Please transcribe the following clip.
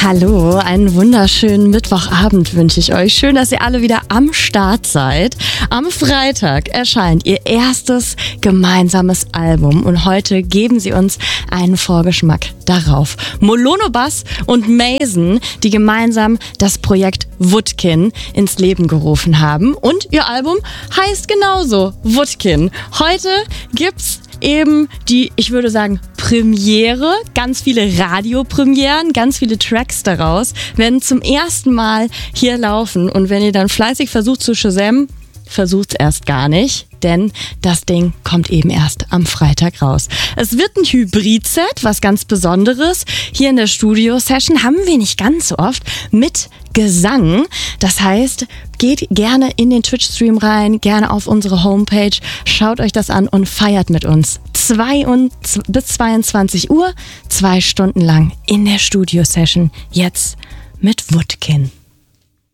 Hallo, einen wunderschönen Mittwochabend wünsche ich euch. Schön, dass ihr alle wieder am Start seid. Am Freitag erscheint ihr erstes gemeinsames Album und heute geben sie uns einen Vorgeschmack darauf. Molono Bass und Mason, die gemeinsam das Projekt Woodkin ins Leben gerufen haben. Und ihr Album heißt genauso Woodkin. Heute gibt's eben die, ich würde sagen, Premiere, ganz viele Radiopremieren, ganz viele Tracks daraus werden zum ersten Mal hier laufen. Und wenn ihr dann fleißig versucht zu shazammen, versucht's erst gar nicht, denn das Ding kommt eben erst am Freitag raus. Es wird ein Hybrid-Set, was ganz Besonderes. Hier in der Studio-Session haben wir nicht ganz so oft mit Gesang. Das heißt, geht gerne in den Twitch-Stream rein, gerne auf unsere Homepage, schaut euch das an und feiert mit uns. Bis 22 Uhr, 2 Stunden lang in der Studio-Session, jetzt mit Woodkin.